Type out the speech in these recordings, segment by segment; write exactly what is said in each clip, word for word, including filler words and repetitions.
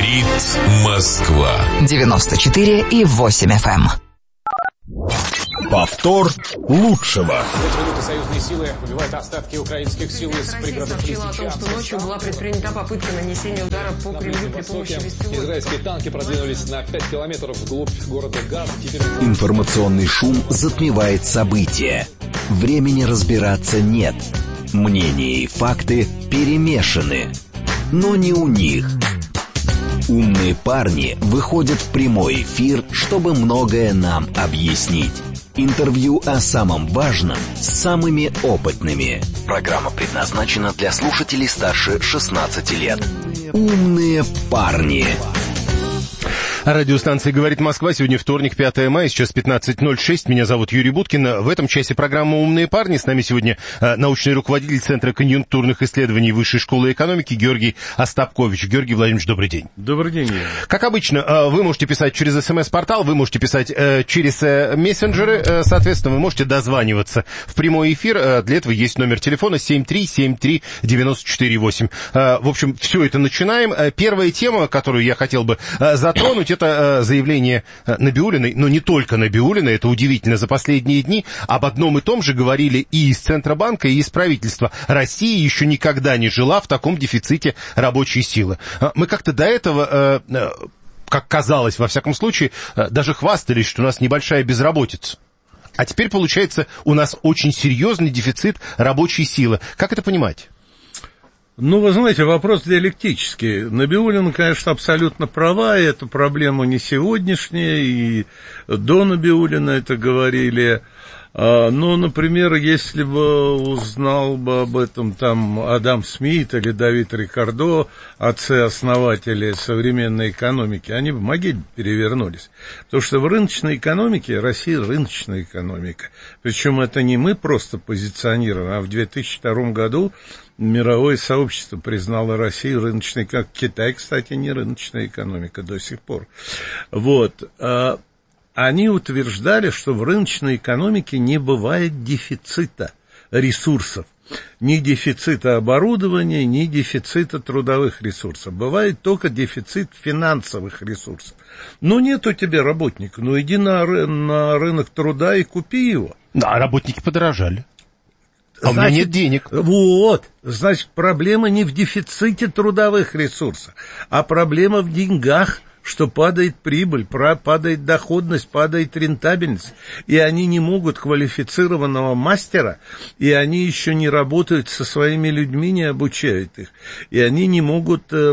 Говорит Москва. девяносто четыре и восемь эф эм. Повтор лучшего. В эти минуты союзные силы выбивают остатки украинских сил из пригородов сообщила о том, что ночью была предпринята попытка нанесения удара по Кремлю при помощи беспилотников. Израильские танки продвинулись на пять километров вглубь города Газ. Теперь... Информационный шум затмевает события. Времени разбираться нет. Мнения и факты перемешаны. Но не у них. Умные парни выходят в прямой эфир, чтобы многое нам объяснить. Интервью о самом важном с самыми опытными. Программа предназначена для слушателей старше шестнадцати лет. Умные парни. Радиостанция «Говорит Москва». Сегодня вторник, пятое мая, сейчас пятнадцать ноль шесть. Меня зовут Юрий Буткин. В этом часе программа «Умные парни». С нами сегодня э, научный руководитель Центра конъюнктурных исследований Высшей школы экономики Георгий Остапкович. Георгий Владимирович, добрый день. Добрый день, Юрий. Как обычно, э, вы можете писать через СМС-портал, вы можете писать э, через э, мессенджеры. Э, соответственно, вы можете дозваниваться в прямой эфир. Э, для этого есть номер телефона семь три семь три девять четыре восемь. Э, в общем, все это начинаем. Э, первая тема, которую я хотел бы э, затронуть, это заявление Набиуллиной, но не только Набиуллиной, это удивительно, за последние дни об одном и том же говорили и из Центробанка, и из правительства. Россия еще никогда не жила в таком дефиците рабочей силы. Мы как-то до этого, как казалось, во всяком случае, даже хвастались, что у нас небольшая безработица. А теперь, получается, у нас очень серьезный дефицит рабочей силы. Как это понимать? Ну, вы знаете, вопрос диалектический. Набиуллина, конечно, абсолютно права, и эта проблема не сегодняшняя, и до Набиуллина это говорили. Ну, например, если бы узнал бы об этом там Адам Смит или Давид Рикардо, отцы-основатели современной экономики, они бы в могиле перевернулись. Потому что в рыночной экономике, Россия рыночная экономика. Причем это не мы просто позиционируем, а в две тысячи втором году мировое сообщество признало Россию рыночной, как Китай, кстати, не рыночная экономика до сих пор. Вот. Они утверждали, что в рыночной экономике не бывает дефицита ресурсов. Ни дефицита оборудования, ни дефицита трудовых ресурсов. Бывает только дефицит финансовых ресурсов. Ну, нет у тебя работника, ну иди на, ры- на рынок труда и купи его. Да, работники подорожали. А Значит, у меня нет денег. Вот, значит, проблема не в дефиците трудовых ресурсов, а проблема в деньгах, что падает прибыль, падает доходность, падает рентабельность, и они не могут квалифицированного мастера, и они еще не работают со своими людьми, не обучают их, и они не могут э,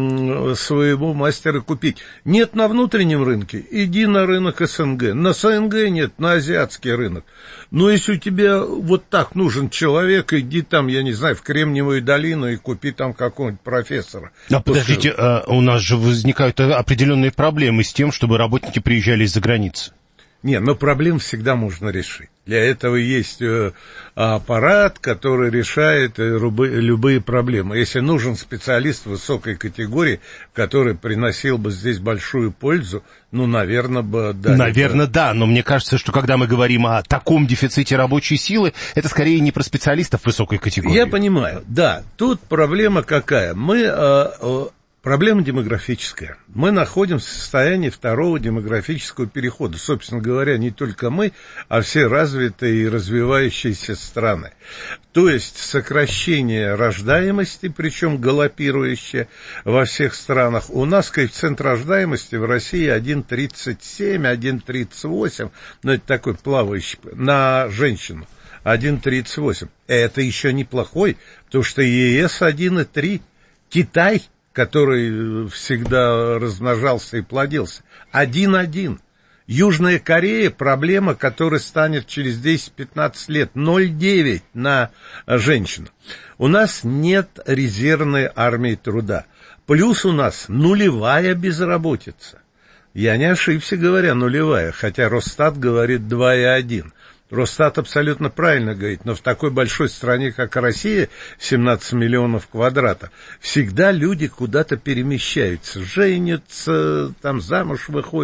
своего мастера купить. Нет на внутреннем рынке, иди на рынок СНГ, на СНГ нет, на азиатский рынок. Но если у тебя вот так нужен человек, иди там, я не знаю, в Кремниевую долину и купи там какого-нибудь профессора. А подождите, а у нас же возникают определенные проблемы с тем, чтобы работники приезжали из-за границы. Не, но проблем всегда можно решить. Для этого есть э, аппарат, который решает э, рубы, любые проблемы. Если нужен специалист высокой категории, который приносил бы здесь большую пользу, ну, наверное, бы... Да, наверное, это... да, но мне кажется, что когда мы говорим о таком дефиците рабочей силы, это скорее не про специалистов высокой категории. Я понимаю, да. Тут проблема какая? Мы... Э, э, Проблема демографическая. Мы находимся в состоянии второго демографического перехода. Собственно говоря, не только мы, а все развитые и развивающиеся страны. То есть сокращение рождаемости, причем галопирующее во всех странах. У нас коэффициент рождаемости в России один целых тридцать семь, один целых тридцать восемь, ну это такой плавающий, на женщину. один целых тридцать восемь. Это еще неплохой, потому что ЕС один целых три. Китай, который всегда размножался и плодился, один один. Южная Корея, проблема, которая станет через десять-пятнадцать лет, ноль целых девять на женщину. У нас нет резервной армии труда. Плюс у нас нулевая безработица. Я не ошибся, говоря нулевая, хотя Росстат говорит два целых один. Росстат абсолютно правильно говорит, но в такой большой стране, как Россия, семнадцать миллионов квадратов, всегда люди куда-то перемещаются, женятся, там замуж выходят,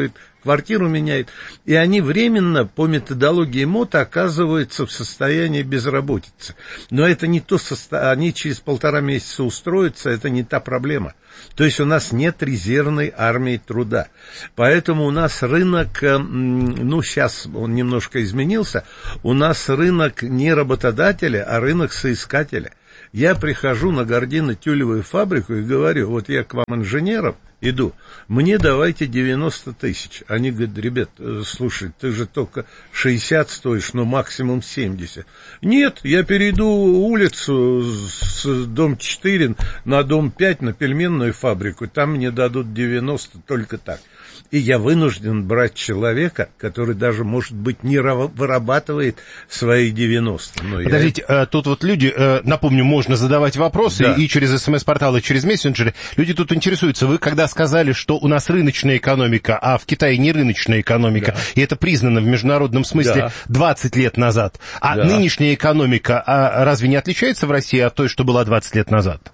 квартиру меняют, и они временно по методологии МОТа оказываются в состоянии безработицы. Но это не то состояние, они через полтора месяца устроятся, это не та проблема. То есть у нас нет резервной армии труда. Поэтому у нас рынок, ну, сейчас он немножко изменился, у нас рынок не работодателя, а рынок соискателя. Я прихожу на гардино-тюлевую фабрику и говорю, вот я к вам инженером иду, мне давайте девяносто тысяч. Они говорят, ребят, слушай, ты же только шестьдесят стоишь, но максимум семьдесят. Нет, я перейду улицу с дом четыре на дом пять на пельменную фабрику, там мне дадут девяносто только так. И я вынужден брать человека, который даже, может быть, не вырабатывает свои девяносто. Но Подождите, я... тут вот люди, напомню, можно задавать вопросы, да. И через СМС-портал, и через мессенджеры. Люди тут интересуются. Вы когда сказали, что у нас рыночная экономика, а в Китае не рыночная экономика, да. И это признано в международном смысле да. двадцать лет назад, а да. Нынешняя экономика а разве не отличается в России от той, что была двадцать лет назад?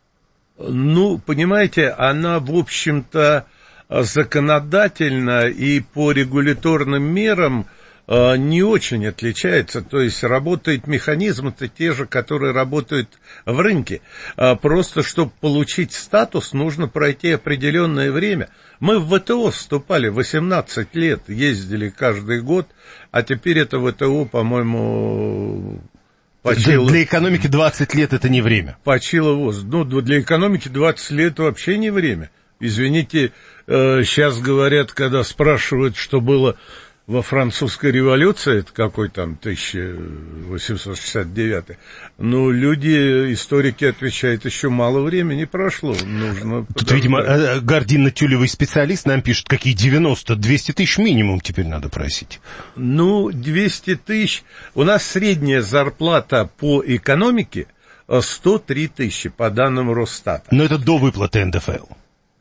Ну, понимаете, она, в общем-то, законодательно и по регуляторным мерам э, не очень отличается, то есть работает механизм-то те же, которые работают в рынке, а просто чтобы получить статус, нужно пройти определенное время. Мы в ВТО вступали восемнадцать лет, ездили каждый год, а теперь это ВТО, по-моему... Почило... Для экономики двадцать лет это не время. Почило воздух. Ну, для экономики двадцать лет вообще не время. Извините, э, сейчас говорят, когда спрашивают, что было во французской революции, это какой там тысяча восемьсот шестьдесят девятый, ну, люди, историки отвечают, еще мало времени прошло, нужно... Тут, видимо, гардинно-тюлевый специалист нам пишет, какие девяносто, двести тысяч минимум теперь надо просить. Ну, двести тысяч, у нас средняя зарплата по экономике сто три тысячи, по данным Росстата. Но это до выплаты эн дэ эф эл.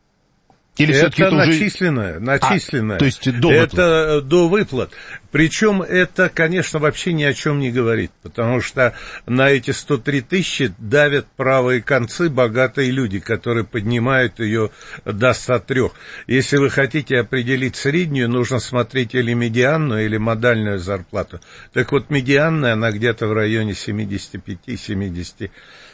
Или это начисленное, начисленное. А, то есть до выплат. Это до выплат. Причем это, конечно, вообще ни о чем не говорит, потому что на эти сто три тысячи давят правые концы богатые люди, которые поднимают ее до ста трёх. Если вы хотите определить среднюю, нужно смотреть или медианную, или модальную зарплату. Так вот, медианная, она где-то в районе семьдесят пять - семьдесят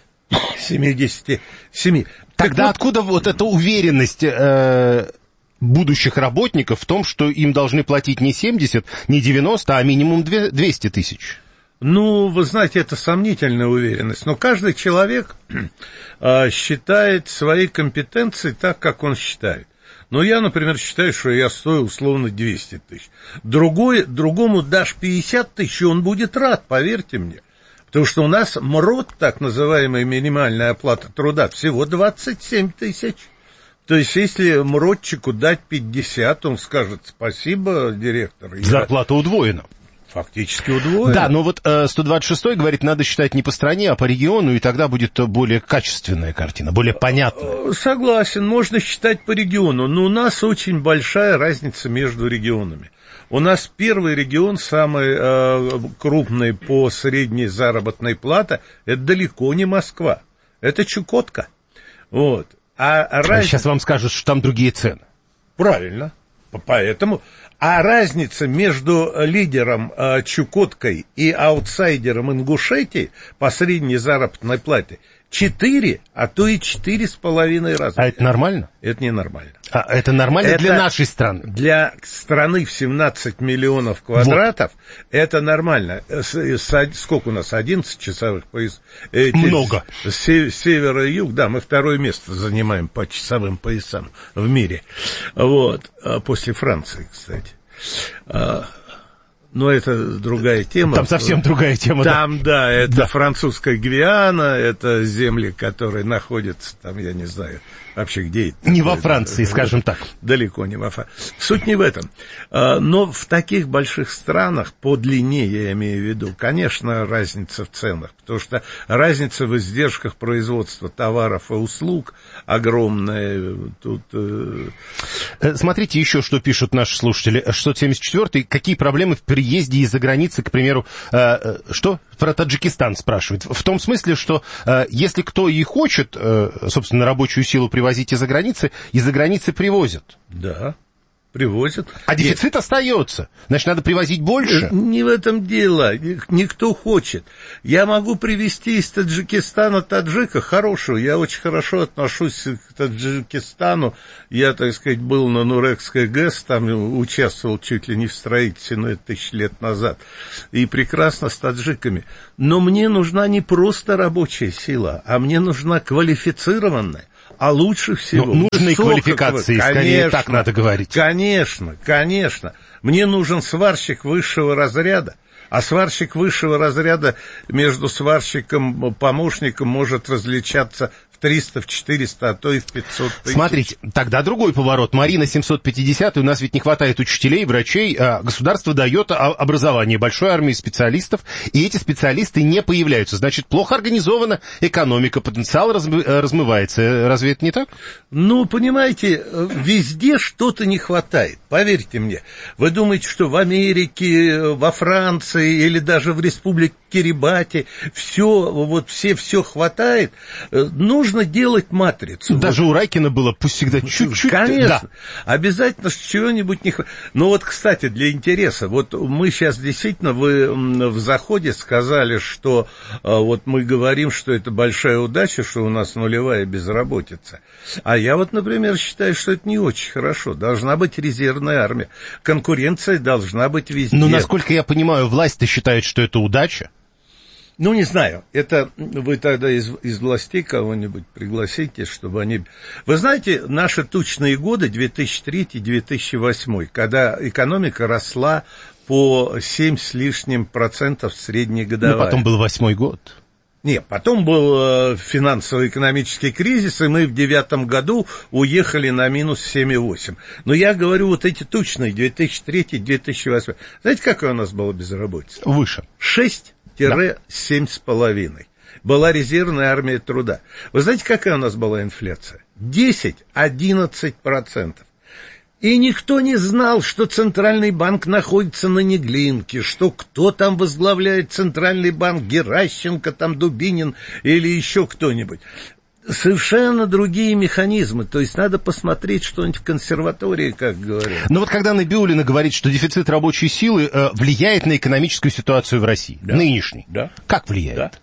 семьдесят семь. Тогда вот, откуда вот эта уверенность э, будущих работников в том, что им должны платить не семьдесят, не девяносто, а минимум двести тысяч? Ну, вы знаете, это сомнительная уверенность, но каждый человек э, считает свои компетенции так, как он считает. Но я, например, считаю, что я стою условно двести тысяч. Другой, другому дашь пятьдесят тысяч, и он будет рад, поверьте мне. Потому что у нас МРОТ, так называемая минимальная оплата труда, всего двадцать семь тысяч. То есть, если МРОТчику дать пятьдесят, он скажет спасибо, директор. Зарплата удвоена. Фактически удвоена. Да, но вот э, сто двадцать шестой говорит, надо считать не по стране, а по региону, и тогда будет более качественная картина, более понятная. Согласен, можно считать по региону, но у нас очень большая разница между регионами. У нас первый регион, самый э, крупный по средней заработной плате, это далеко не Москва, это Чукотка. Вот. А, а раз... Сейчас вам скажут, что там другие цены. Правильно, поэтому... А разница между лидером э, Чукоткой и аутсайдером Ингушетии по средней заработной плате четыре, а то и четыре с половиной раза. А это нормально? Это не нормально. А это нормально это для нашей страны? Для страны в семнадцать миллионов квадратов вот. Это нормально. С, с, сколько у нас? одиннадцать часовых поясов? Много. С, с севера и юг, да, мы второе место занимаем по часовым поясам в мире. Вот. После Франции, кстати. Но это другая тема. Там совсем другая тема. Там, да, да это да. Французская Гвиана, это земли, которые находятся там, я не знаю, вообще где это. Не во Франции, скажем так. Далеко не во Франции. Суть не в этом. Но в таких больших странах, по длине я имею в виду, конечно, разница в ценах, потому что разница в издержках производства товаров и услуг огромная. Тут... Смотрите еще, что пишут наши слушатели. шестьсот семьдесят четвёртый. Какие проблемы в переезде из-за границы, к примеру, э, что? Про Таджикистан спрашивают. В том смысле, что э, если кто и хочет, э, собственно, рабочую силу привозить из-за границы, из-за границы привозят. Да. Привозят. А дефицит и... остается. Значит, надо привозить больше? Не в этом дело. Никто хочет. Я могу привезти из Таджикистана таджика хорошего. Я очень хорошо отношусь к Таджикистану. Я, так сказать, был на Нурекской ГЭС, там участвовал чуть ли не в строительстве, но это тысячи лет назад. И прекрасно с таджиками. Но мне нужна не просто рабочая сила, а мне нужна квалифицированная. А лучше всего... Но нужной квалификации, конечно, скорее так надо говорить. Конечно, конечно. Мне нужен сварщик высшего разряда. А сварщик высшего разряда между сварщиком, помощником может различаться в триста, в четыреста, а то и в пятьсот тысяч. Смотрите, тогда другой поворот. Марина семьсот пятьдесят, у нас ведь не хватает учителей, врачей. Государство дает образование большой армии специалистов, и эти специалисты не появляются. Значит, плохо организована экономика, потенциал размывается. Разве это не так? Ну, понимаете, везде что-то не хватает. Поверьте мне. Вы думаете, что в Америке, во Франции или даже в республике Кирибати все, вот все, все хватает? Нужно делать матрицу. Даже вот. У Райкина было, пусть всегда чуть-чуть. Конечно. Да. Обязательно чего-нибудь не хватает. Но вот, кстати, для интереса, вот мы сейчас действительно, вы в заходе сказали, что вот мы говорим, что это большая удача, что у нас нулевая безработица. А я вот, например, считаю, что это не очень хорошо. Должна быть резервная армия. Конкуренция должна быть везде. Но, насколько я понимаю, власть-то считает, что это удача. Ну, не знаю, это вы тогда из, из властей кого-нибудь пригласите, чтобы они... Вы знаете, наши тучные годы, две тысячи третий - две тысячи восьмой, когда экономика росла по семь с лишним процентов среднегодовая. Но потом был восьмой год. Не, потом был э, финансово-экономический кризис, и мы в девятом году уехали на минус семь и восемь. Но я говорю, вот эти тучные, две тысячи третий - две тысячи восьмой. Знаете, какая у нас была безработица? Выше. шесть семь с половиной. Была резервная армия труда. Вы знаете, какая у нас была инфляция? десять-одиннадцать процентов. И никто не знал, что Центральный банк находится на Неглинке, что кто там возглавляет Центральный банк, Геращенко, там Дубинин или еще кто-нибудь. Совершенно другие механизмы. То есть надо посмотреть что-нибудь в консерватории, как говорят. Но вот когда Набиуллина говорит, что дефицит рабочей силы э, влияет на экономическую ситуацию в России, да. Нынешней, да. Как влияет? Да.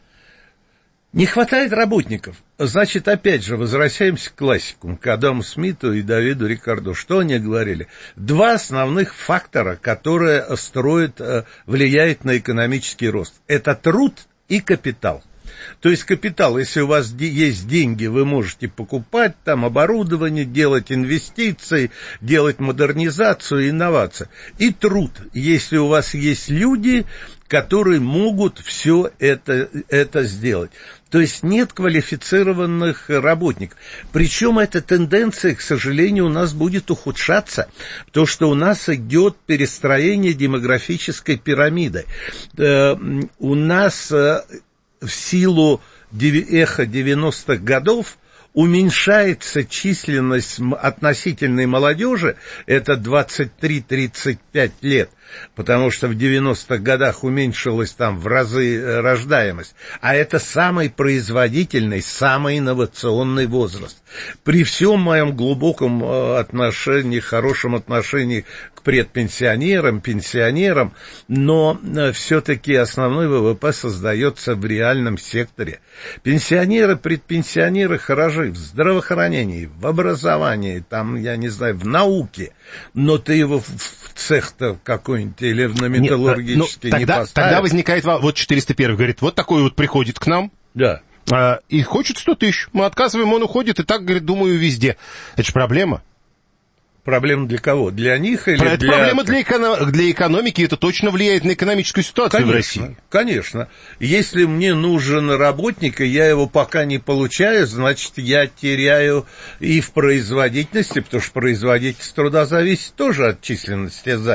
Не хватает работников. Значит, опять же, возвращаемся к классикам, к Адаму Смиту и Давиду Рикардо. Что они говорили? Два основных фактора, которые строят, влияют на экономический рост. Это труд и капитал. То есть капитал, если у вас есть деньги, вы можете покупать там оборудование, делать инвестиции, делать модернизацию, инновации. И труд, если у вас есть люди, которые могут все это, это сделать. То есть нет квалифицированных работников. Причем эта тенденция, к сожалению, у нас будет ухудшаться, потому что у нас идет перестроение демографической пирамиды. Э, у нас э, в силу эхо девяностых годов уменьшается численность относительной молодежи, это двадцать три - тридцать пять лет, потому что в девяностых годах уменьшилась там в разы рождаемость, а это самый производительный, самый инновационный возраст. При всем моем глубоком отношении, хорошем отношении к предпенсионерам, пенсионерам, но все-таки основной ВВП создается в реальном секторе. Пенсионеры, предпенсионеры хороши в здравоохранении, в образовании, там, я не знаю, в науке, но ты его в цех-то какой-нибудь или на металлургический не поставишь. Тогда возникает, вот четыреста первый говорит, вот такой вот приходит к нам. Да. А, и хочет сто тысяч. Мы отказываем, он уходит, и так, говорит, думаю, везде. Это же проблема. Проблема для кого? Для них или это для... проблема для, эко... для экономики, это точно влияет на экономическую ситуацию конечно, в России. Конечно. Если мне нужен работник, и я его пока не получаю, значит, я теряю и в производительности, потому что производительность труда зависит тоже от численности занятых.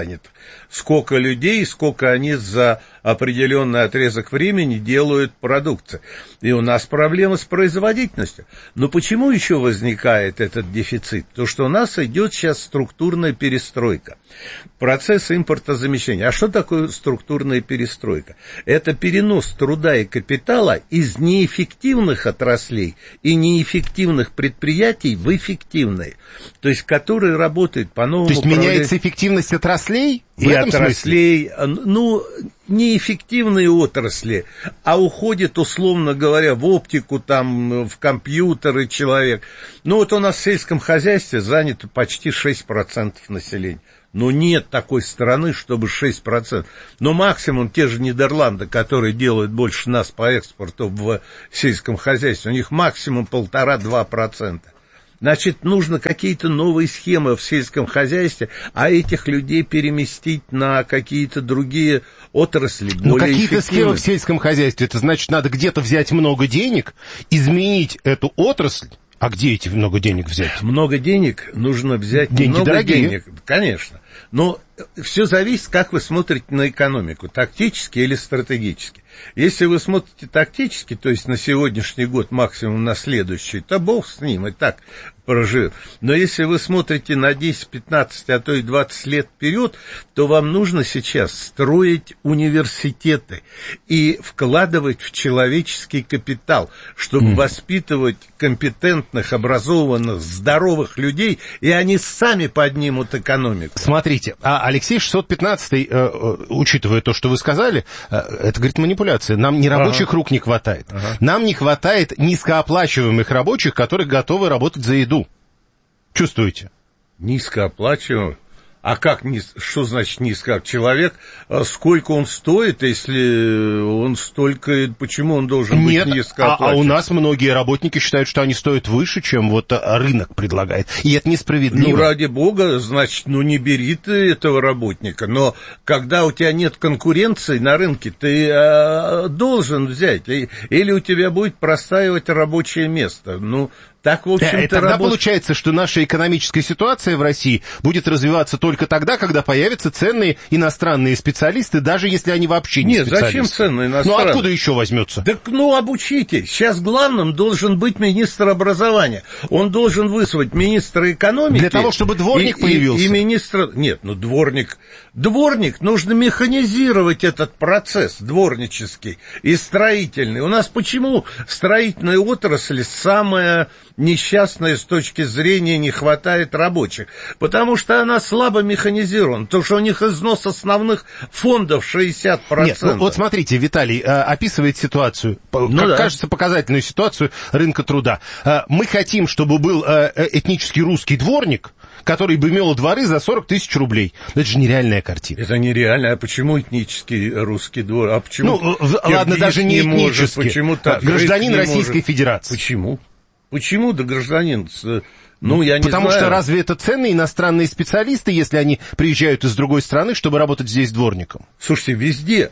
сколько людей, сколько они за определенный отрезок времени делают продукции. И у нас проблема с производительностью. Но почему еще возникает этот дефицит? Потому что у нас идет сейчас структурная перестройка, процесс импортозамещения. А что такое структурная перестройка? Это перенос труда и капитала из неэффективных отраслей и неэффективных предприятий в эффективные, то есть которые работают по новому. То есть меняется эффективность отраслей? И отраслей, смысле? ну, неэффективные отрасли, а уходит, условно говоря, в оптику, там, в компьютеры человек. Ну, вот у нас в сельском хозяйстве занято почти шесть процентов населения. Но нет такой страны, чтобы шесть процентов. Но максимум те же Нидерланды, которые делают больше нас по экспорту в сельском хозяйстве, у них максимум полтора-два процента. Значит, нужно какие-то новые схемы в сельском хозяйстве, а этих людей переместить на какие-то другие отрасли, более Ну, какие-то эффективные. схемы в сельском хозяйстве, это значит, надо где-то взять много денег, изменить эту отрасль. А где эти много денег взять? Много денег нужно взять. Деньги много дорогие. денег, конечно. Но все зависит, как вы смотрите на экономику, тактически или стратегически. Если вы смотрите тактически, то есть на сегодняшний год, максимум на следующий, то бог с ним, и так проживет. Но если вы смотрите на десять, пятнадцать, а то и двадцать лет вперед, то вам нужно сейчас строить университеты и вкладывать в человеческий капитал, чтобы mm. воспитывать компетентных, образованных, здоровых людей, и они сами поднимут экономику. Смотрите, а Алексей шестьсот пятнадцатый, э, учитывая то, что вы сказали, э, это, говорит, манипуляция. Нам не рабочих ага. рук не хватает. Ага. Нам не хватает низкооплачиваемых рабочих, которые готовы работать за еду. Чувствуете? Низкооплачиваемых? А как, низ... что значит низко? Человек, сколько он стоит, если он столько, почему он должен Нет, быть низкооплачиваемым? А, а у нас многие работники считают, что они стоят выше, чем вот рынок предлагает. И это несправедливо. Ну, ради бога, значит, ну не бери ты этого работника. Но когда у тебя нет конкуренции на рынке, ты э, должен взять. Или у тебя будет простаивать рабочее место. Ну, так, в общем-то, да, и тогда работ... получается, что наша экономическая ситуация в России будет развиваться только тогда, когда появятся ценные иностранные специалисты, даже если они вообще не Нет, специалисты. Нет, зачем ценные иностранные? Ну, откуда еще возьмется? Так, ну, обучите. Сейчас главным должен быть министр образования. Он должен вызвать министра экономики. Для того, чтобы дворник и, появился. И, и министра... Нет, ну, дворник... Дворник, нужно механизировать этот процесс дворнический и строительный. У нас почему строительная отрасль самая несчастная с точки зрения не хватает рабочих? Потому что она слабо механизирована, потому что у них износ основных фондов шестьдесят процентов. Нет, ну, вот смотрите, Виталий э, описывает ситуацию, ну, как да. кажется, показательную ситуацию рынка труда. Э, мы хотим, чтобы был э, этнический русский дворник, который бы имел дворы за сорок тысяч рублей. Это же нереальная картина. Это нереально. А почему этнический русский двор? А почему ну, ладно, даже не, не этнический. Почему так? Гражданин Российской может? Федерации. Почему? Почему да гражданин? Ну, я не Потому знаю. что разве это ценные иностранные специалисты, если они приезжают из другой страны, чтобы работать здесь дворником? Слушайте, везде...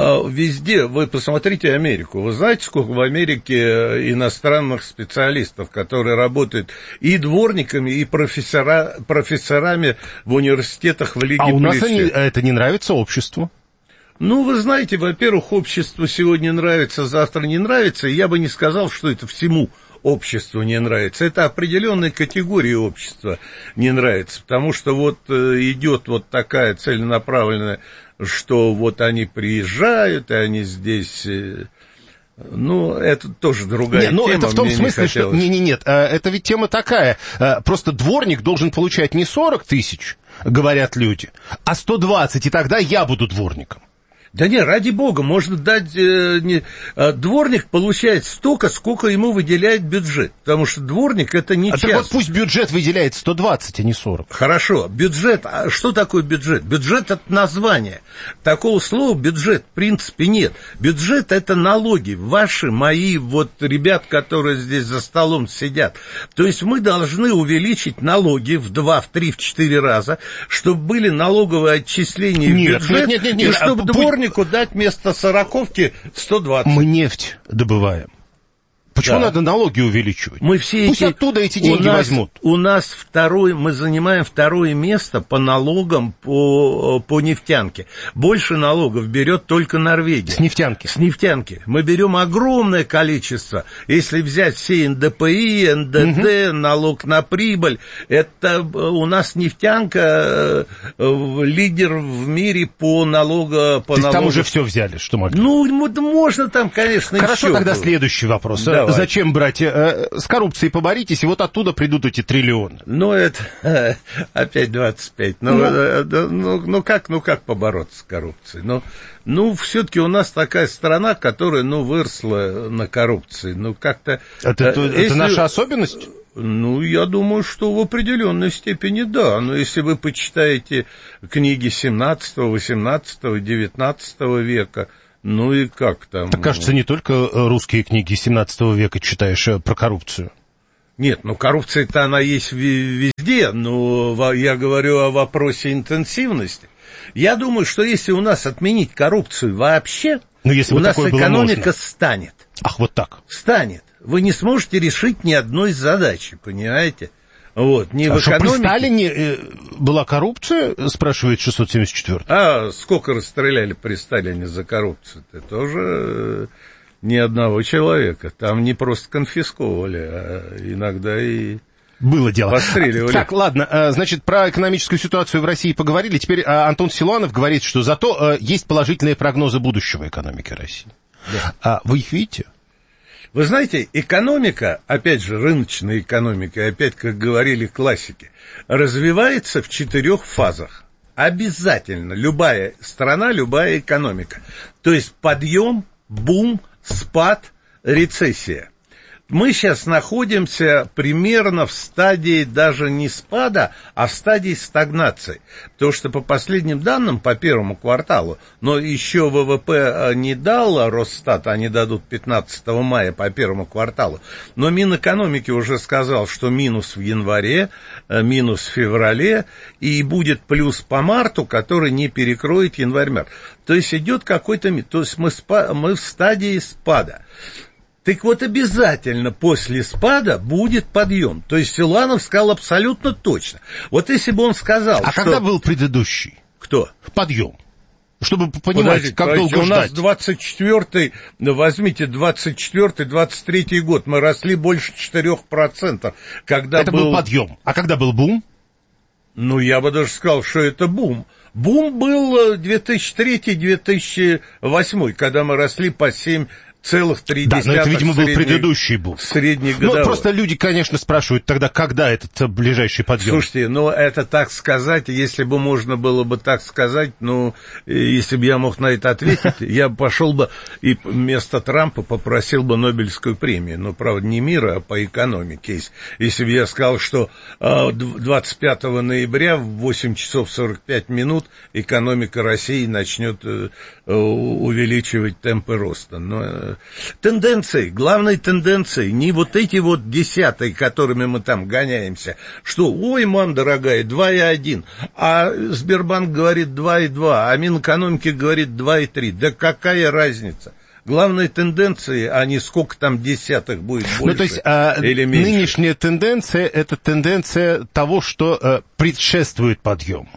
Везде, вы посмотрите Америку. Вы знаете, сколько в Америке иностранных специалистов, которые работают и дворниками, и профессора, профессорами в университетах в Лиге А у нас Плюща. они, это не нравится обществу? Ну, вы знаете, во-первых, обществу сегодня нравится, завтра не нравится, и я бы не сказал, что это всему обществу не нравится. Это определенной категории общества не нравится, потому что вот идет вот такая целенаправленная, что вот они приезжают, и они здесь... Ну, это тоже другая нет, ну, тема. Это в том Мне смысле, не что... Не-не-нет, это ведь тема такая. Просто дворник должен получать не сорок тысяч, говорят люди, а сто двадцать, и тогда я буду дворником. Да не, ради бога, можно дать... Э, не, э, дворник получает столько, сколько ему выделяет бюджет, потому что дворник это не а часто. Так вот пусть бюджет выделяет сто двадцать, а не сорок. Хорошо, бюджет, а что такое бюджет? Бюджет это название. Такого слова бюджет в принципе нет. Бюджет это налоги, ваши, мои, вот ребят, которые здесь за столом сидят. То есть мы должны увеличить налоги в два, в три, в четыре раза, чтобы были налоговые отчисления нет, в бюджет, нет, нет, нет, нет, и чтобы а, дворник дать вместо сороковки сто двадцать. Мы нефть добываем. Почему да. надо налоги увеличивать? Мы все Пусть эти... оттуда эти деньги у нас, возьмут. У нас второй, мы занимаем второе место по налогам по, по нефтянке. Больше налогов берет только Норвегия. С нефтянки. С нефтянки. Мы берем огромное количество. Если взять все эн дэ пэ и, эн дэ дэ, угу. налог на прибыль, это у нас нефтянка э, лидер в мире по налогу. По То есть налогу. Там уже все взяли, что могли? Ну, можно там, конечно, Хорошо, еще тогда было. Следующий вопрос. Давай. Зачем брать? Э, с коррупцией поборитесь, и вот оттуда придут эти триллионы. Ну, это э, опять двадцать пять. Ну, ну. Э, э, ну, ну, как, ну, как побороться с коррупцией? Ну, ну все-таки у нас такая страна, которая, ну, выросла на коррупции. Ну, как-то... Это, э, это, если... это наша особенность? Ну, я думаю, что в определенной степени да. Но если вы почитаете книги семнадцатого, восемнадцатого, девятнадцатого века, ну и как там? Так, кажется, не только русские книги семнадцатого века читаешь про коррупцию. Нет, ну коррупция-то она есть везде, но я говорю о вопросе интенсивности. Я думаю, что если у нас отменить коррупцию вообще, ну, если у нас экономика можно. станет. Ах, вот так. Станет. Вы не сможете решить ни одной задачи, понимаете? Вот, не а в что, экономике... при Сталине э, была коррупция, спрашивает шестьсот семьдесят четвёртый. А сколько расстреляли при Сталине за коррупцию? Это тоже э, ни одного человека. Там не просто конфисковывали, а иногда и... Было дело. Постреливали. Так, ладно, значит, про экономическую ситуацию в России поговорили. Теперь Антон Силуанов говорит, что зато есть положительные прогнозы будущего экономики России. Да. А вы их видите? Вы знаете, экономика, опять же, рыночная экономика, опять, как говорили классики, развивается в четырех фазах. Обязательно. Любая страна, любая экономика. То есть подъем, бум, спад, рецессия. Мы сейчас находимся примерно в стадии даже не спада, а в стадии стагнации. Потому что по последним данным, по первому кварталу, но еще вэ вэ пэ не дал Росстат, они дадут пятнадцатого мая по первому кварталу, но Минэкономики уже сказал, что минус в январе, минус в феврале, и будет плюс по марту, который не перекроет январь-март. То есть идет какой-то... То есть мы, спа... мы в стадии спада. Так вот, обязательно после спада будет подъем. То есть Силуанов сказал абсолютно точно. Вот если бы он сказал, а что... А когда был предыдущий? Кто? Подъем. Чтобы понимать, подождите, как долго у ждать. У нас двадцать четвёртый, возьмите двадцать четвёртый, двадцать третий год, мы росли больше четырех процентов. Когда это был... был подъем. А когда был бум? Ну, я бы даже сказал, что это бум. Бум был две тысячи третий - две тысячи восьмой, когда мы росли по семь целых три десятых. Да, но это, видимо, был средний, предыдущий бум. Среднегодовой. Ну, просто люди, конечно, спрашивают тогда, когда этот ближайший подъем. Слушайте, ну, это так сказать, если бы можно было бы так сказать, ну, если бы я мог на это ответить, я пошел бы и вместо Трампа попросил бы Нобелевскую премию. Ну, правда, не мира, а по экономике. Если бы я сказал, что двадцать пятого ноября в восемь часов сорок пять минут экономика России начнет увеличивать темпы роста. Но тенденции, главной тенденцией, не вот эти вот десятые, которыми мы там гоняемся, что, ой, мам дорогая, два и один, а Сбербанк говорит два и два, а Минэкономики говорит два и три. Да какая разница? Главные тенденции, а не сколько там десятых будет больше, ну, то есть, а, или меньше. Нынешняя тенденция, это тенденция того, что а, предшествует подъему.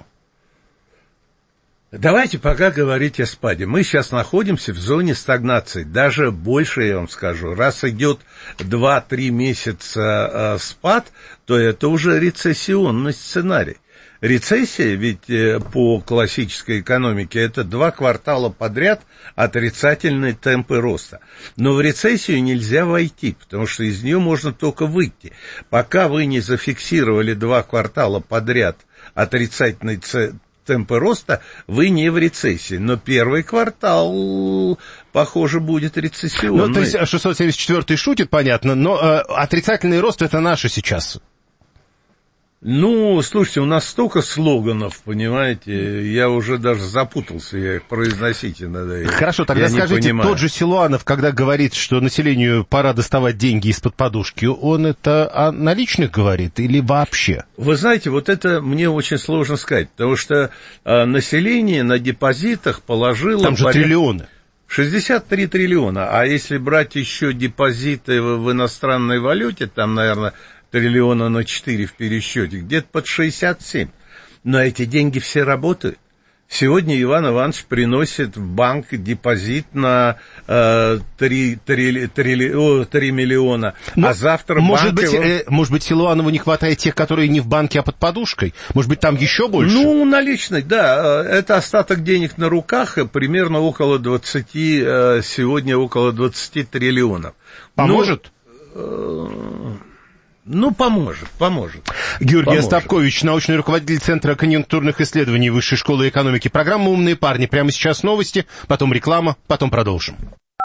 Давайте пока говорить о спаде. Мы сейчас находимся в зоне стагнации. Даже больше, я вам скажу, раз идет два-три месяца э, спад, то это уже рецессионный сценарий. Рецессия, ведь э, по классической экономике, это два квартала подряд отрицательные темпы роста. Но в рецессию нельзя войти, потому что из нее можно только выйти. Пока вы не зафиксировали два квартала подряд отрицательные темпы, темпы роста, вы не в рецессии. Но первый квартал, похоже, будет рецессионный. Ну, то есть шестьсот семьдесят четвёртый шутит, понятно, но э, отрицательный рост — это наше сейчас. Ну, слушайте, у нас столько слоганов, понимаете, я уже даже запутался, я их произносить иногда. Хорошо, тогда скажите, тот же Силуанов, когда говорит, что населению пора доставать деньги из-под подушки, он это о наличных говорит или вообще? Вы знаете, вот это мне очень сложно сказать, потому что а, население на депозитах положило... Там же поряд... триллионы. шестьдесят три триллиона. А если брать еще депозиты в, в иностранной валюте, там, наверное, триллиона на четыре в пересчете, где-то под шестьдесят семь. Но эти деньги все работают. Сегодня Иван Иванович приносит в банк депозит на э, три, три, три, о, три миллиона, но, а завтра может банк быть, его... э, может быть, Силуанову не хватает тех, которые не в банке, а под подушкой? Может быть, там еще больше? Ну, наличный, да. Это остаток денег на руках, примерно около двадцати, сегодня около двадцати триллионов. Поможет? Ну, Ну, поможет, поможет. Георгий поможет. Остапкович, научный руководитель Центра конъюнктурных исследований Высшей школы экономики. Программа «Умные парни». Прямо сейчас новости, потом реклама, потом продолжим.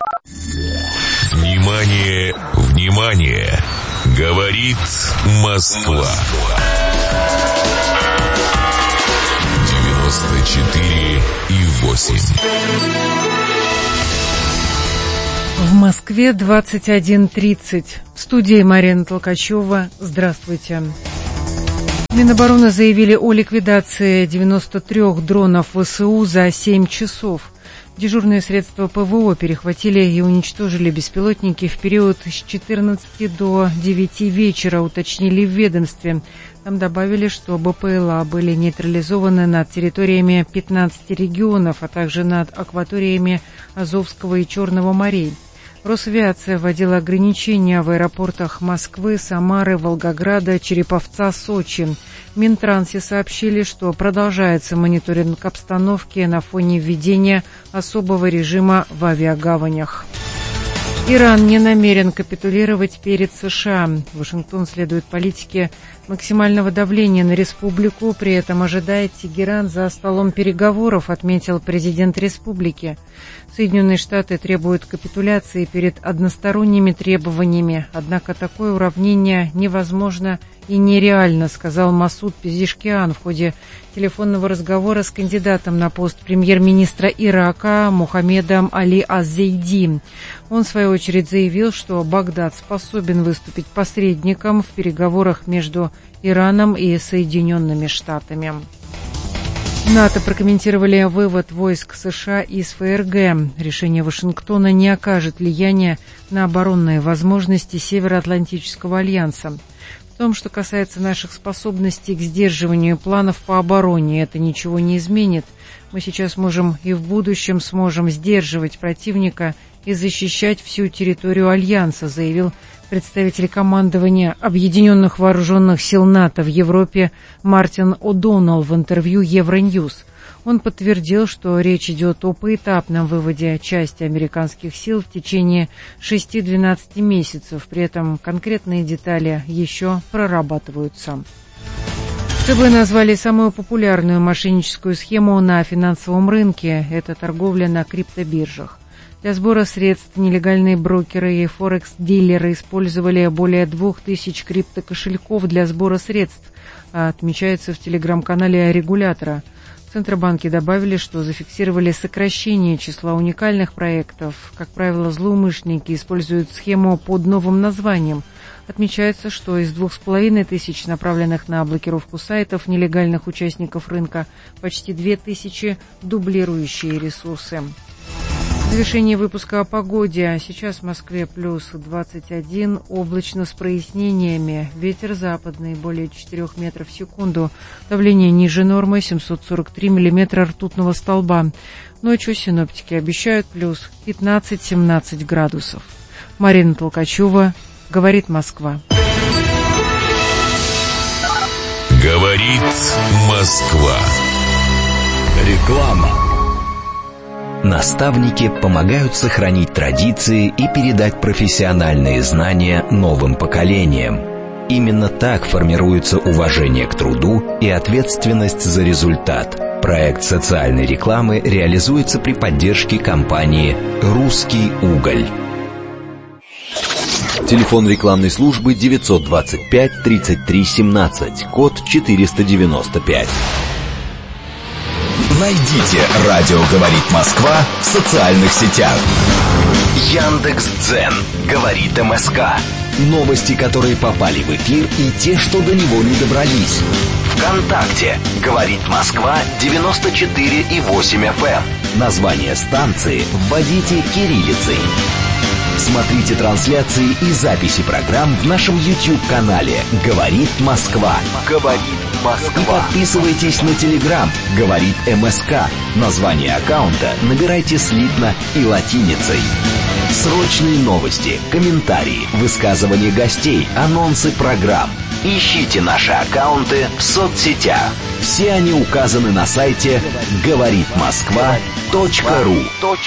Внимание, внимание! Говорит Москва. девяносто четыре и восемь. В Москве двадцать один тридцать. В студии Марина Толкачева. Здравствуйте. Минобороны заявили о ликвидации девяноста трёх дронов ВСУ за семь часов. Дежурные средства ПВО перехватили и уничтожили беспилотники в период с четырнадцати до девяти вечера, уточнили в ведомстве. Там добавили, что БПЛА были нейтрализованы над территориями пятнадцати регионов, а также над акваториями Азовского и Черного морей. Росавиация вводила ограничения в аэропортах Москвы, Самары, Волгограда, Череповца, Сочи. В Минтрансе сообщили, что продолжается мониторинг обстановки на фоне введения особого режима в авиагаванях. Иран не намерен капитулировать перед США. Вашингтон следует политике максимального давления на республику, при этом ожидает Тегеран за столом переговоров, отметил президент республики. Соединенные Штаты требуют капитуляции перед односторонними требованиями, однако такое уравнение невозможно и нереально, сказал Масуд Пезешкиан в ходе телефонного разговора с кандидатом на пост премьер-министра Ирака Мухаммедом Али Аз-Зейди. Он, в свою очередь, заявил, что Багдад способен выступить посредником в переговорах между Ираном и Соединенными Штатами. НАТО прокомментировали вывод войск США из ФРГ. Решение Вашингтона не окажет влияния на оборонные возможности Североатлантического альянса. В том, что касается наших способностей к сдерживанию планов по обороне, это ничего не изменит. Мы сейчас можем и в будущем сможем сдерживать противника и защищать всю территорию альянса, заявил представитель командования Объединенных Вооруженных Сил НАТО в Европе Мартин О'Доннелл в интервью Евроньюз. Он подтвердил, что речь идет о поэтапном выводе части американских сил в течение шести-двенадцати месяцев. При этом конкретные детали еще прорабатываются. ЦБ назвали самую популярную мошенническую схему на финансовом рынке – это торговля на криптобиржах. Для сбора средств нелегальные брокеры и форекс-дилеры использовали более двух тысяч криптокошельков для сбора средств, отмечается в телеграм-канале регулятора. В Центробанке добавили, что зафиксировали сокращение числа уникальных проектов. Как правило, злоумышленники используют схему под новым названием. Отмечается, что из двух с половиной тысяч направленных на блокировку сайтов нелегальных участников рынка почти две тысячи дублирующие ресурсы. В завершении выпуска о погоде. Сейчас в Москве плюс двадцать один, облачно с прояснениями. Ветер западный, более четырёх метров в секунду. Давление ниже нормы, семьсот сорок три миллиметра ртутного столба. Ночью синоптики обещают плюс пятнадцать-семнадцать градусов. Марина Толкачева, говорит Москва. Говорит Москва. Реклама. Наставники помогают сохранить традиции и передать профессиональные знания новым поколениям. Именно так формируется уважение к труду и ответственность за результат. Проект социальной рекламы реализуется при поддержке компании «Русский уголь». Телефон рекламной службы девятьсот двадцать пять тридцать три семнадцать, код четыреста девяносто пять. Найдите «Радио говорит Москва» в социальных сетях. Яндекс.Дзен. Говорит МСК. Новости, которые попали в эфир, и те, что до него не добрались. ВКонтакте. Говорит Москва девяносто четыре и восемь эф эм. Название станции вводите кириллицей. Смотрите трансляции и записи программ в нашем YouTube-канале «Говорит Москва». «Говорит Москва». И подписывайтесь на Telegram «Говорит МСК». Название аккаунта набирайте слитно и латиницей. Срочные новости, комментарии, высказывания гостей, анонсы программ. Ищите наши аккаунты в соцсетях. Все они указаны на сайте говорит москва точка ру.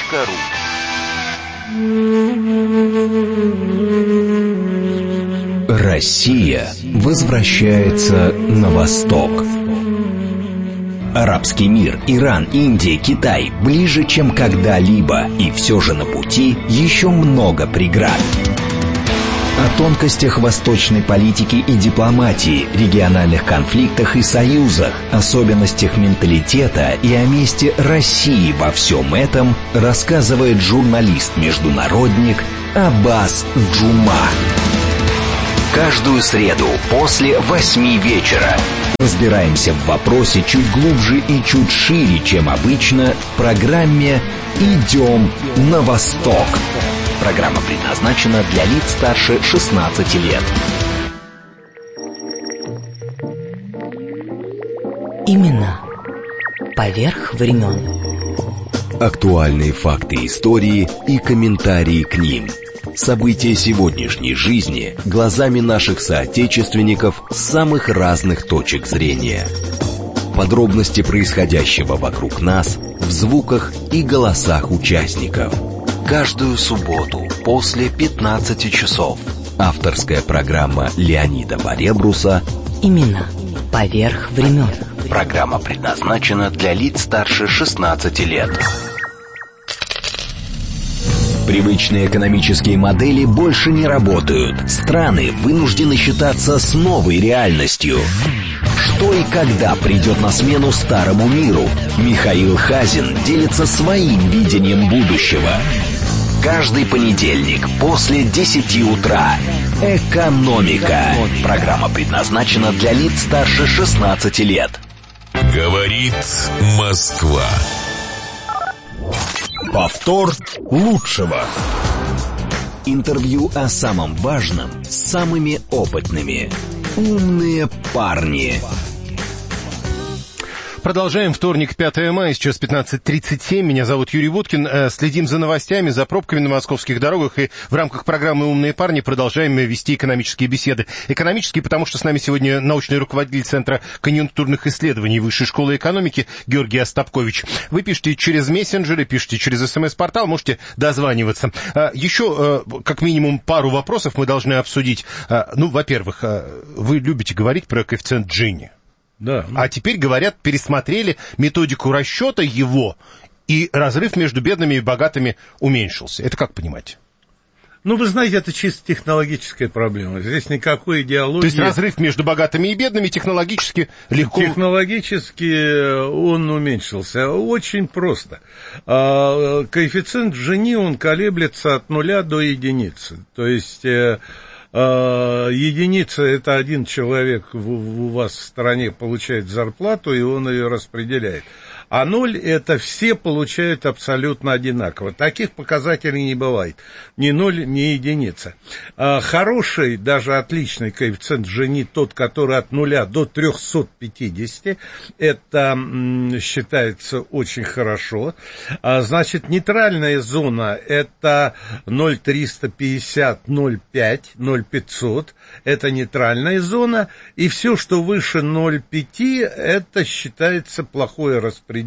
Россия возвращается на восток. Арабский мир, Иран, Индия, Китай ближе, чем когда-либо, и все же на пути еще много преград. О тонкостях восточной политики и дипломатии, региональных конфликтах и союзах, особенностях менталитета и о месте России во всем этом рассказывает журналист-международник Аббас Джума. Каждую среду после восьми вечера разбираемся в вопросе чуть глубже и чуть шире, чем обычно, в программе «Идем на восток». Программа предназначена для лиц старше шестнадцати лет. Именно поверх времен. Актуальные факты истории и комментарии к ним. События сегодняшней жизни глазами наших соотечественников с самых разных точек зрения. Подробности происходящего вокруг нас в звуках и голосах участников. Каждую субботу после пятнадцати часов. Авторская программа Леонида Баребруса «Именно поверх времен». Программа предназначена для лиц старше шестнадцати лет. Привычные экономические модели больше не работают. Страны вынуждены считаться с новой реальностью. Что и когда придет на смену старому миру? Михаил Хазин делится своим видением будущего. Каждый понедельник после десяти утра. Экономика. Программа предназначена для лиц старше шестнадцати лет. Говорит Москва. Повтор лучшего. Интервью о самом важном с самыми опытными. Умные парни. Продолжаем. Вторник, пятое мая, сейчас пятнадцать тридцать семь. Меня зовут Юрий Буткин. Следим за новостями, за пробками на московских дорогах. И в рамках программы «Умные парни» продолжаем вести экономические беседы. Экономические, потому что с нами сегодня научный руководитель Центра конъюнктурных исследований Высшей школы экономики Георгий Остапкович. Вы пишете через мессенджеры, пишете через СМС-портал, можете дозваниваться. Еще как минимум пару вопросов мы должны обсудить. Ну, во-первых, вы любите говорить про коэффициент Джинни. Да. А теперь, говорят, пересмотрели методику расчета его, и разрыв между бедными и богатыми уменьшился. Это как понимать? Ну, вы знаете, это чисто технологическая проблема. Здесь никакой идеологии... То есть разрыв между богатыми и бедными технологически легко... Технологически он уменьшился. Очень просто. Коэффициент Джини, он колеблется от нуля до единицы. То есть... Единица — это один человек у вас в стране получает зарплату, и он ее распределяет. А ноль — это все получают абсолютно одинаково. Таких показателей не бывает. Ни ноль, ни единица. Хороший, даже отличный коэффициент Джини, тот, который от нуля до трехсот пятидесяти, это считается очень хорошо. Значит, нейтральная зона — это ноль триста пятьдесят, ноль пять, ноль пятьсот. Это нейтральная зона. И все, что выше ноль пять, это считается плохое распределение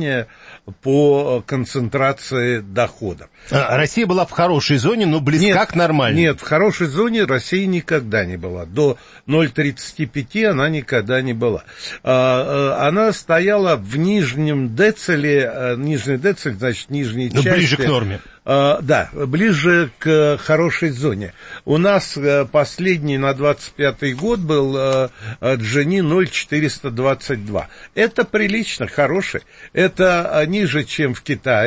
по концентрации доходов. А, Россия была в хорошей зоне, но близка нет, к нормальной. Нет, в хорошей зоне Россия никогда не была. До ноль тридцать пять она никогда не была. А, она стояла в нижнем дециле, нижний дециль, значит, нижней но части. Ближе к норме. Uh, да, ближе к хорошей зоне. У нас uh, последний на двадцать пятый год был uh, Джини ноль четыреста двадцать два. Это прилично, хороший. Это uh, ниже, чем в Китае.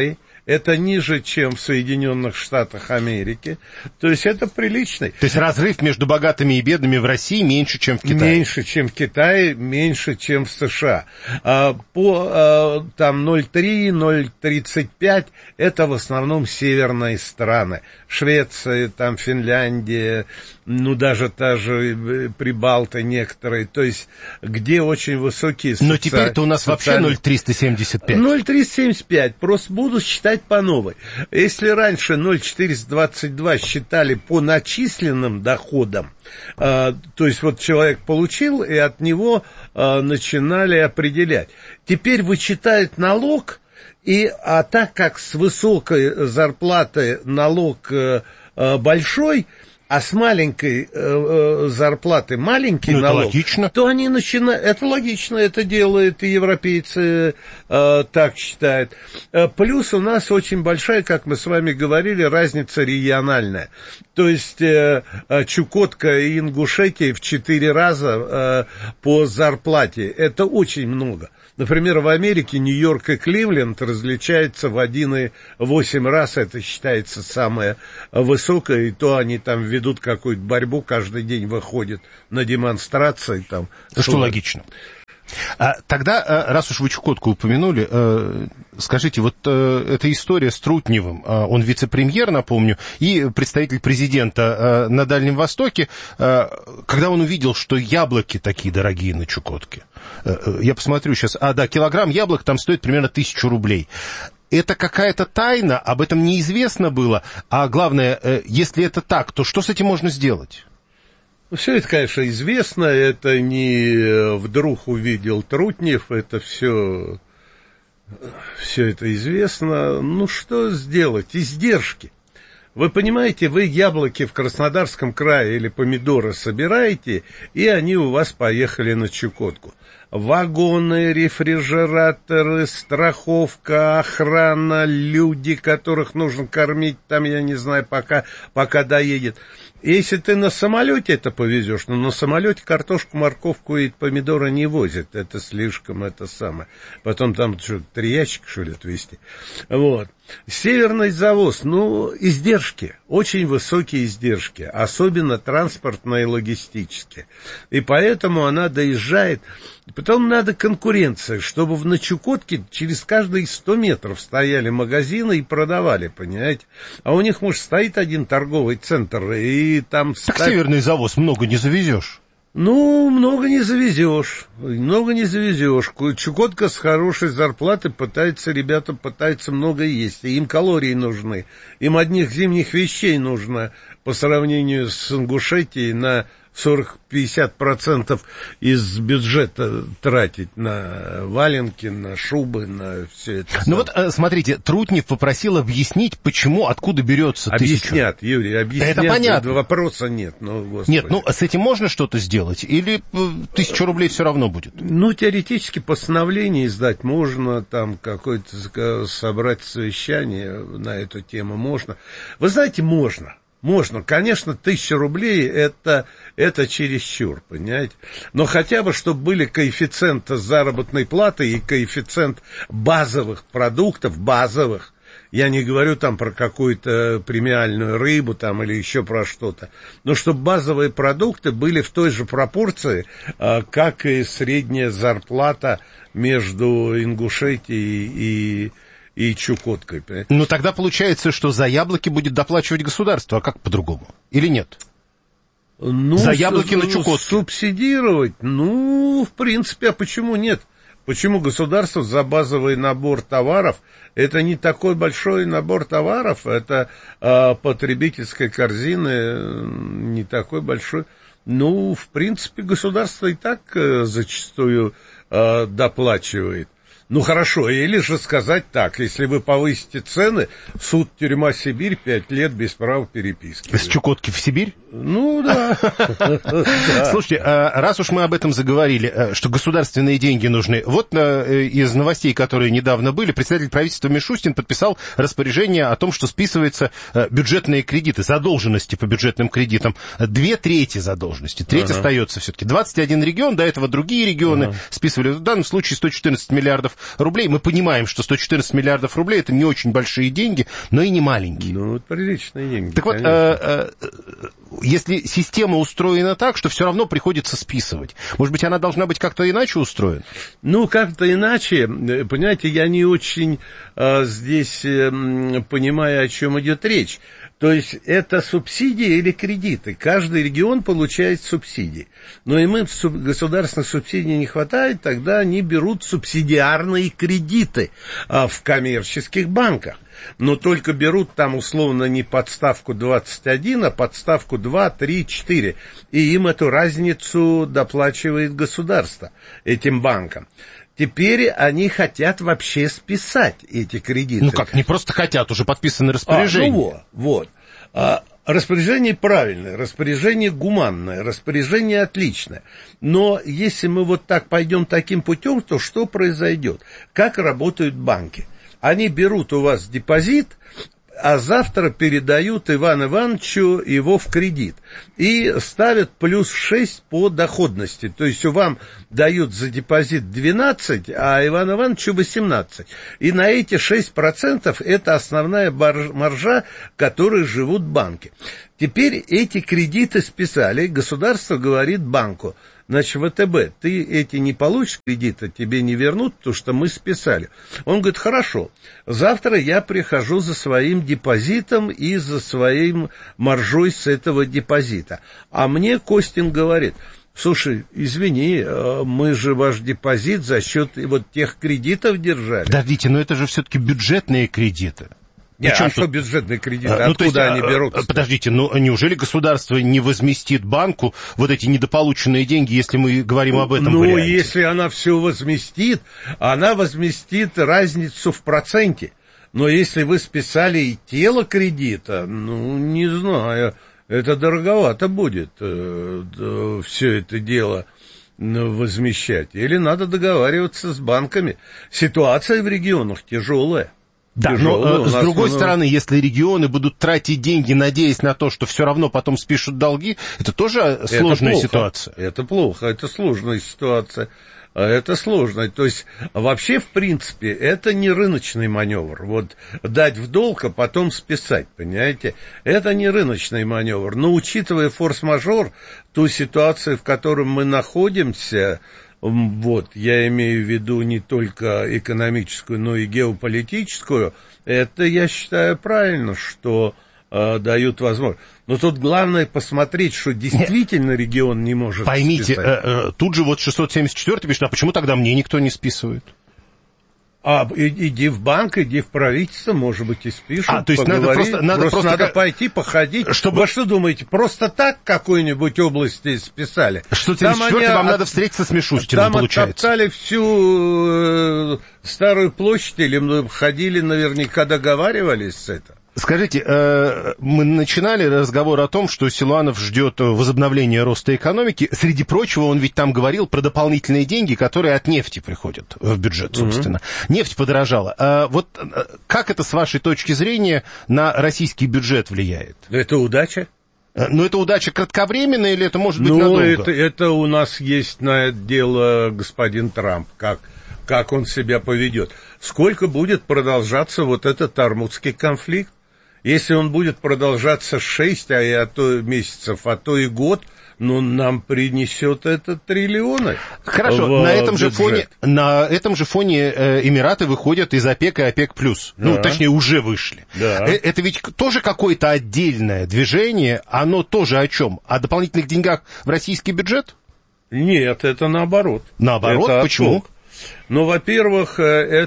это ниже, чем в Соединенных Штатах Америки. То есть это приличный. То есть разрыв между богатыми и бедными в России меньше, чем в Китае? Меньше, чем в Китае, меньше, чем в США. А, по а, там ноль целых три десятых, ноль целых тридцать пять сотых это в основном северные страны. Швеция, там Финляндия, ну даже та же Прибалты некоторые. То есть где очень высокие социальные... Но теперь-то у нас вообще ноль целых триста семьдесят пять. ноль целых триста семьдесят пять. Просто буду считать по новой. Если раньше ноль целых четыреста двадцать два считали по начисленным доходам, э, то есть вот человек получил, и от него э, начинали определять. Теперь вычитают налог, и, а так как с высокой зарплаты налог э, э, большой, а с маленькой э, э, зарплаты маленький ну, налог, логично. То они начинают... Это логично, это делают и европейцы э, так считают. Э, плюс у нас очень большая, как мы с вами говорили, разница региональная. То есть э, Чукотка и Ингушетия в четыре раза э, по зарплате. Это очень много. Например, в Америке Нью-Йорк и Кливленд различаются в один целых восемь раз, это считается самое высокое, и то они там ведут какую-то борьбу, каждый день выходят на демонстрации. Там, что, что логично. А, тогда, раз уж вы Чукотку упомянули, скажите, вот эта история с Трутневым, он вице-премьер, напомню, и представитель президента на Дальнем Востоке, когда он увидел, что яблоки такие дорогие на Чукотке, я посмотрю сейчас, а, да, килограмм яблок там стоит примерно тысячу рублей. Это какая-то тайна, об этом неизвестно было, а главное, если это так, то что с этим можно сделать? Все это, конечно, известно, это не вдруг увидел Трутнев, это все, все это известно. Ну, что сделать? Издержки. Вы понимаете, вы яблоки в Краснодарском крае или помидоры собираете, и они у вас поехали на Чукотку. Вагоны, рефрижераторы, страховка, охрана, люди, которых нужно кормить, там, я не знаю, пока, пока доедет. Если ты на самолете это повезешь, но на самолете картошку, морковку и помидоры не возят, это слишком, это самое. Потом там что, три ящика, что ли, отвезти. Вот. Северный завоз, ну, издержки, очень высокие издержки, особенно транспортные и логистические. И поэтому она доезжает. Потом надо конкуренция, чтобы в Чукотке через каждые сто метров стояли магазины и продавали, понимаете? А у них, может, стоит один торговый центр, и там... Так ставь... северный завоз много не завезешь. Ну, много не завезешь, много не завезешь. Чукотка с хорошей зарплатой пытается, ребята пытаются много есть, и им калории нужны, им одних зимних вещей нужно по сравнению с Ингушетией на сорок-пятьдесят процентов из бюджета тратить на валенки, на шубы, на все это. Ну вот, смотрите, Трутнев попросил объяснить, почему, откуда берется тысяча. Объяснят, Юрий, объяснят. Это понятно. Вопроса нет. Ну, Господи. Нет, ну, с этим можно что-то сделать? Или тысяча рублей все равно будет? Ну, теоретически постановление издать можно, там какое-то собрать совещание на эту тему можно. Вы знаете, можно. Можно, конечно, тысяча рублей это, это чересчур, понимаете? Но хотя бы, чтобы были коэффициенты заработной платы и коэффициент базовых продуктов, базовых. Я не говорю там про какую-то премиальную рыбу там или еще про что-то. Но чтобы базовые продукты были в той же пропорции, как и средняя зарплата между Ингушетией и... и Чукоткой. Ну, тогда получается, что за яблоки будет доплачивать государство, а как по-другому? Или нет? Ну, за яблоки на Чукотке. Субсидировать? Ну, в принципе, а почему нет? Почему государство за базовый набор товаров, это не такой большой набор товаров, это а, потребительской корзины не такой большой. Ну, в принципе, государство и так а, зачастую а, доплачивает. Ну, хорошо, или же сказать так, если вы повысите цены, суд, тюрьма, Сибирь, пять лет без права переписки. С Чукотки в Сибирь? Ну, да. Слушайте, раз уж мы об этом заговорили, что государственные деньги нужны, вот из новостей, которые недавно были, председатель правительства Мишустин подписал распоряжение о том, что списываются бюджетные кредиты, задолженности по бюджетным кредитам. Две трети задолженности, треть ага. остается все-таки. двадцать один регион, до этого другие регионы ага. списывали. В данном случае сто четырнадцать миллиардов рублей. Мы понимаем, что сто четырнадцать миллиардов рублей — это не очень большие деньги, но и не маленькие. Ну, это приличные деньги. Так вот, э, э, если система устроена так, что все равно приходится списывать, может быть, она должна быть как-то иначе устроена? Ну, как-то иначе. Понимаете, я не очень э, здесь э, понимаю, о чем идет речь. То есть это субсидии или кредиты. Каждый регион получает субсидии. Но им государственных субсидий не хватает, тогда они берут субсидиарные кредиты а, в коммерческих банках. Но только берут там условно не подставку двадцать один, а подставку два, три, четыре. И им эту разницу доплачивает государство, этим банкам. Теперь они хотят вообще списать эти кредиты. Ну как, не просто хотят, уже подписаны распоряжения. А, ну вот, вот. А, распоряжение правильное, распоряжение гуманное, распоряжение отличное. Но если мы вот так пойдем таким путем, то что произойдет? Как работают банки? Они берут у вас депозит, а завтра передают Ивану Ивановичу его в кредит. И ставят плюс шесть по доходности. То есть вам дают за депозит двенадцать, а Ивану Ивановичу восемнадцать. И на эти шесть процентов это основная маржа, которой живут банки. Теперь эти кредиты списали. Государство говорит банку: значит, ВТБ, ты эти не получишь кредита, тебе не вернут, потому что мы списали. Он говорит: хорошо, завтра я прихожу за своим депозитом и за своим маржой с этого депозита. А мне Костин говорит: слушай, извини, мы же ваш депозит за счет вот тех кредитов держали. Подождите, но это же все-таки бюджетные кредиты. Нет, а что бюджетные кредиты? А, ну, откуда есть, они берутся? Подождите, ну неужели государство не возместит банку вот эти недополученные деньги, если мы говорим об этом ну, варианте? Ну, если она все возместит, она возместит разницу в проценте. Но если вы списали и тело кредита, ну, не знаю, это дороговато будет э, э, все это дело возмещать. Или надо договариваться с банками. Ситуация в регионах тяжелая. Да, но с другой стороны, если регионы будут тратить деньги, надеясь на то, что все равно потом спишут долги, это тоже сложная это ситуация. Это плохо, это сложная ситуация. Это сложно. То есть, вообще, в принципе, это не рыночный маневр. Вот дать в долг, а потом списать, понимаете? Это не рыночный маневр. Но, учитывая форс-мажор, ту ситуацию, в которой мы находимся, вот, я имею в виду не только экономическую, но и геополитическую, это, я считаю, правильно, что э, дают возможность. Но тут главное посмотреть, что действительно регион не может Поймите, списать. Э, э, тут же вот шестьсот семьдесят четвёртый пишет: а почему тогда мне никто не списывает? А, иди в банк, иди в правительство, может быть, и спишут, а, то есть надо просто, надо просто, просто надо как... пойти, походить. Чтобы... Вы что думаете, просто так какой-нибудь области списали? шестьсот семьдесят четвёртый вам от... надо встретиться с Мишустиным, там получается. Там оттоптали всю э, Старую площадь, или ходили, наверняка договаривались с этим? Скажите, э, мы начинали разговор о том, что Силуанов ждет возобновления роста экономики. Среди прочего, он ведь там говорил про дополнительные деньги, которые от нефти приходят в бюджет, собственно. Mm-hmm. Нефть подорожала. А вот как это, с вашей точки зрения, на российский бюджет влияет? Это удача. Но это удача кратковременная или это может быть ну, надолго? Это, это у нас есть на это дело господин Трамп, как, как он себя поведет. Сколько будет продолжаться вот этот армудский конфликт? Если он будет продолжаться шесть, а, а то месяцев, а то и год, ну, нам принесет это триллионы. Хорошо, в, на этом, в же фоне, на этом же фоне э, Эмираты выходят из ОПЕК и ОПЕК+. Да. Ну, точнее, уже вышли. Да. Э, это ведь тоже какое-то отдельное движение, оно тоже о чем? О дополнительных деньгах в российский бюджет? Нет, это наоборот. Наоборот? Это почему? отток. Ну, во-первых,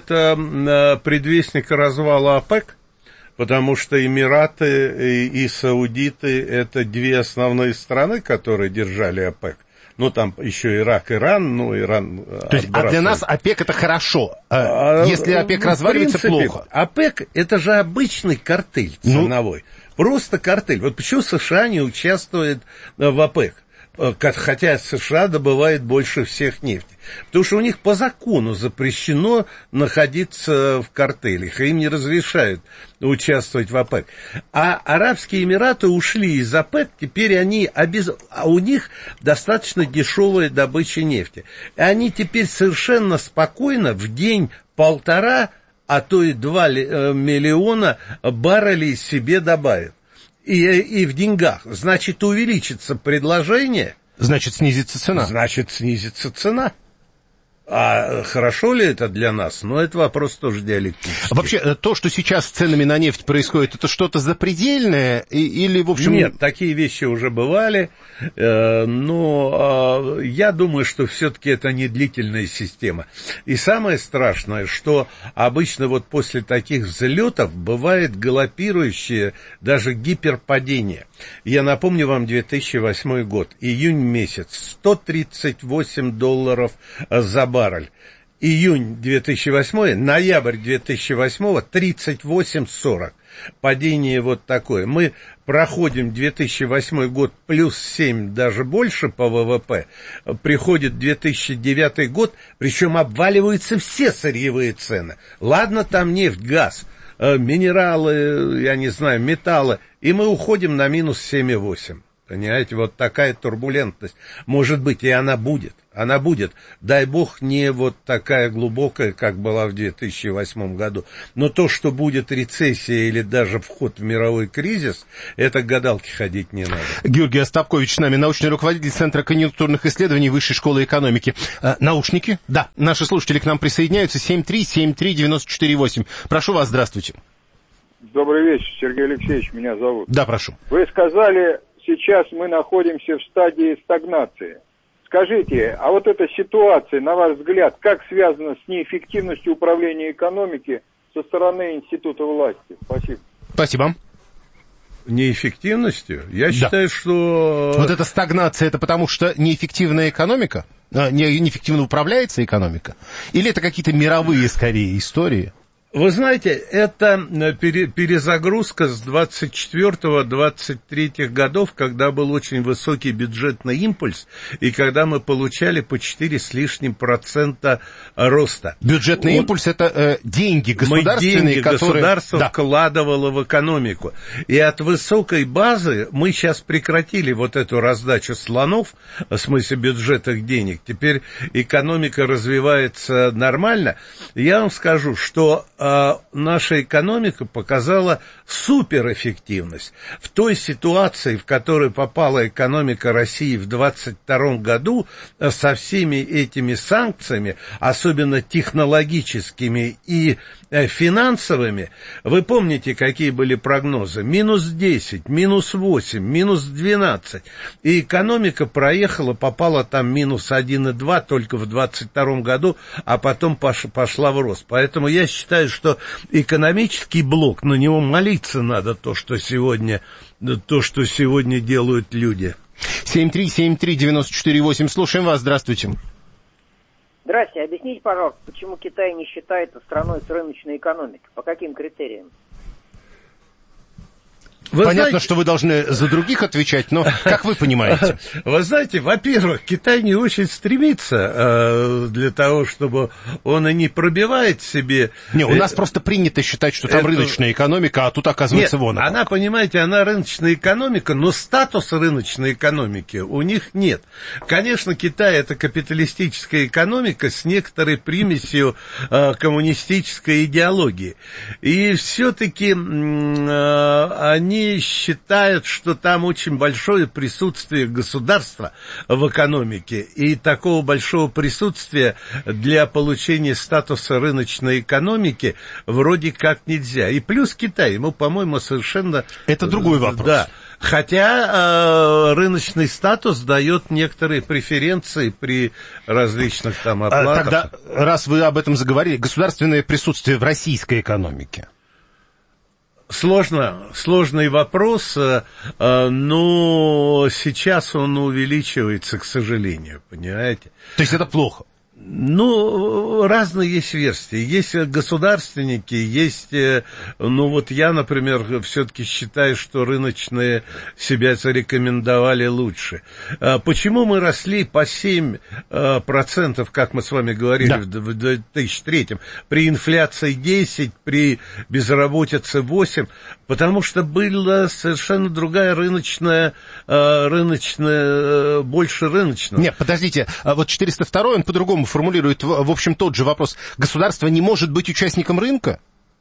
это предвестник развала ОПЕК. Потому что Эмираты и, и Саудиты — это две основные страны, которые держали ОПЕК. Ну, там еще Ирак, Иран, ну, Иран... То есть, а для нас ОПЕК — это хорошо. А, Если ОПЕК разваливается, принципе, плохо. ОПЕК — это же обычный картель ценовой. Просто картель. Вот почему США не участвует в ОПЕК? Хотя США добывает больше всех нефти. Потому что у них по закону запрещено находиться в картелях, и им не разрешают участвовать в ОПЕК. А Арабские Эмираты ушли из ОПЕК, теперь они обез... а у них достаточно дешевая добыча нефти. И они теперь совершенно спокойно в день полтора, а то и два миллиона баррелей себе добавят. И, и в деньгах. Значит, увеличится предложение. Значит, снизится цена. Значит, снизится цена. А хорошо ли это для нас? Ну, это вопрос тоже диалектический. Вообще, то, что сейчас с ценами на нефть происходит, это что-то запредельное? Или, в общем... Нет, такие вещи уже бывали. Но я думаю, что все-таки это не длительная система. И самое страшное, что обычно вот после таких взлетов бывает галопирующее, даже гиперпадение. Я напомню вам две тысячи восьмой год, июнь месяц, сто тридцать восемь долларов за баррель. Июнь две тысячи восьмой, ноябрь две тысячи восьмого, тридцать восемь сорок. Падение вот такое. Мы проходим две тысячи восьмой год плюс семь, даже больше по ВВП. Приходит две тысячи девятый год, причем обваливаются все сырьевые цены. Ладно, там нефть, газ, минералы, я не знаю, металлы, и мы уходим на минус семь и восемь. Понимаете, вот такая турбулентность. Может быть, и она будет. Она будет. Дай бог, не вот такая глубокая, как была в две тысячи восьмом году. Но то, что будет рецессия или даже вход в мировой кризис, это к гадалке ходить не надо. Георгий Остапкович с нами, научный руководитель Центра конъюнктурных исследований Высшей школы экономики. А, наушники? Да, наши слушатели к нам присоединяются. семь три семь три девять четыре восемь. Прошу вас, здравствуйте. Добрый вечер, Сергей Алексеевич, меня зовут. Да, прошу. Вы сказали, сейчас мы находимся в стадии стагнации. Скажите, а вот эта ситуация, на ваш взгляд, как связана с неэффективностью управления экономики со стороны института власти? Спасибо. Спасибо. Неэффективностью? Я да. считаю, что... Вот эта стагнация, это потому что неэффективная экономика? Не, неэффективно управляется экономика? Или это какие-то мировые, скорее, истории? Вы знаете, это перезагрузка с двадцать четвёртого — двадцать третьего годов, когда был очень высокий бюджетный импульс, и когда мы получали по четыре с лишним процента роста. Бюджетный вот. импульс — это э, деньги государственные, мы деньги которые... государство да. вкладывало в экономику. И от высокой базы мы сейчас прекратили вот эту раздачу слонов, в смысле бюджетных денег. Теперь экономика развивается нормально. Я вам скажу, что... наша экономика показала суперэффективность. В той ситуации, в которой попала экономика России в двадцать втором году, со всеми этими санкциями, особенно технологическими и финансовыми, вы помните, какие были прогнозы? Минус десять, минус восемь, минус двенадцать. И экономика проехала, попала там минус один и два только в двадцать втором году, а потом пошла в рост. Поэтому я считаю, что экономический блок, на него молиться надо, то, что сегодня, то, что сегодня делают люди. семь три семь три девять четыре восемь. Слушаем вас. Здравствуйте. Здравствуйте. Объясните, пожалуйста, почему Китай не считается страной с рыночной экономикой? По каким критериям? Вы Понятно, знаете... что вы должны за других отвечать, но как вы понимаете? Вы знаете, во-первых, Китай не очень стремится э, для того, чтобы он и не пробивает себе... Не, у нас просто принято считать, что там это... рыночная экономика, а тут, оказывается, Нет, вон она. Она, понимаете, она рыночная экономика, но статуса рыночной экономики у них нет. Конечно, Китай — это капиталистическая экономика с некоторой примесью э, коммунистической идеологии. И все-таки э, они считают, что там очень большое присутствие государства в экономике, и такого большого присутствия для получения статуса рыночной экономики вроде как нельзя. И плюс Китай, ему, по-моему, совершенно... Это другой вопрос. Да. Хотя э, рыночный статус дает некоторые преференции при различных там оплатах. Тогда, раз вы об этом заговорили, государственное присутствие в российской экономике. Сложно, сложный вопрос, но сейчас он увеличивается, к сожалению, понимаете? То есть это плохо? Ну, разные есть версии. Есть государственники, есть... Ну, вот я, например, все-таки считаю, что рыночные себя зарекомендовали лучше. Почему мы росли по семь процентов, как мы с вами говорили, да, в две тысячи третьем, при инфляции десять, при безработице восемь? Потому что была совершенно другая рыночная, рыночная, больше рыночная. Нет, подождите, вот четыреста второй, он по-другому формулирует, в общем, тот же вопрос. Государство не может быть участником рынка?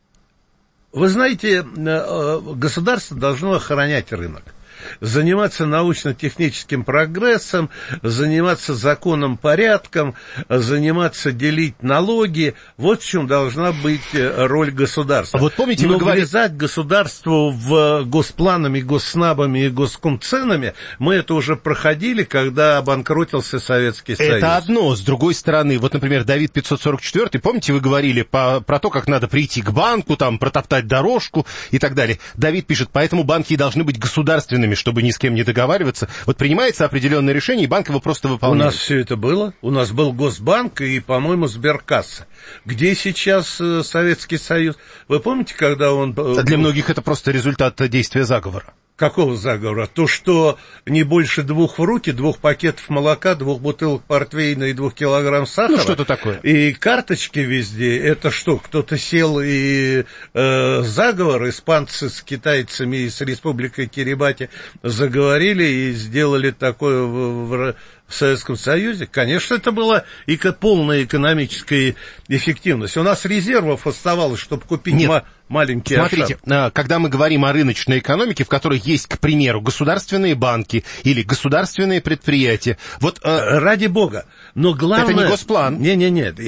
Вы знаете, государство должно охранять рынок, заниматься научно-техническим прогрессом, заниматься законным порядком, заниматься делить налоги. Вот в чем должна быть роль государства. Вот помните, Но вы говорили... влезать государству в госпланами, госснабами и госкомценами, мы это уже проходили, когда обанкротился Советский Союз. Это одно. С другой стороны, вот, например, Давид пятьсот сорок четыре, помните, вы говорили по, про то, как надо прийти к банку, там, протоптать дорожку и так далее. Давид пишет, поэтому банки должны быть государственными, чтобы ни с кем не договариваться. Вот принимается определенное решение, и банк его просто выполняет. У нас все это было. У нас был Госбанк и, по-моему, Сберкасса. Где сейчас э, Советский Союз? Вы помните, когда он... Для многих это просто результат действия заговора. Какого заговора? То, что не больше двух в руки, двух пакетов молока, двух бутылок портвейна и двух килограмм сахара. Ну, что-то такое. И карточки везде. Это что, кто-то сел и э, заговор, испанцы с китайцами и с Республикой Кирибати заговорили и сделали такое в, в, в Советском Союзе? Конечно, это была и полная экономическая эффективность. У нас резервов оставалось, чтобы купить... Нет. Ма- маленький Смотрите, Ашан. Когда мы говорим о рыночной экономике, в которой есть, к примеру, государственные банки или государственные предприятия, вот... Ради бога, но главное... Это не госплан. Не-не-не,